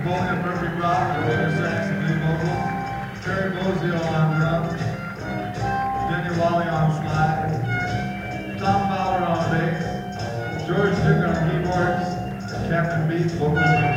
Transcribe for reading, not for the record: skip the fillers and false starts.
Bowling and Murphy Rock, tenor sax and lead vocals. Terry Bozio on drums. Denny Wally on slide. Tom Fowler on bass. George Duke on keyboards. Captain Beat vocals on